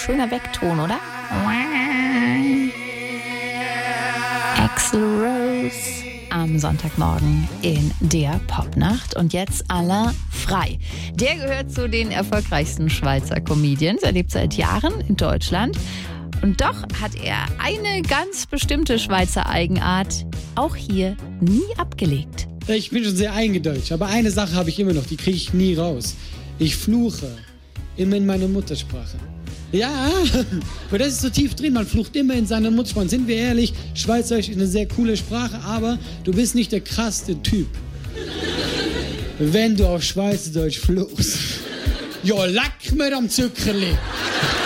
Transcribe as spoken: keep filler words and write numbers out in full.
Schöner Weckton, oder? Axl Rose am Sonntagmorgen in der Popnacht. Und jetzt Alain Frey. Der gehört zu den erfolgreichsten Schweizer Comedians. Er lebt seit Jahren in Deutschland. Und doch hat er eine ganz bestimmte Schweizer Eigenart auch hier nie abgelegt. Ich bin schon sehr eingedeutscht, aber eine Sache habe ich immer noch, die kriege ich nie raus. Ich fluche immer in meiner Muttersprache. Ja, aber das ist so tief drin, man flucht immer in seiner Muttersprache. Sind wir ehrlich, Schweizerdeutsch ist eine sehr coole Sprache, aber du bist nicht der krasseste Typ, wenn du auf Schweizerdeutsch fluchst. Ja, leck mir am Zuckerli.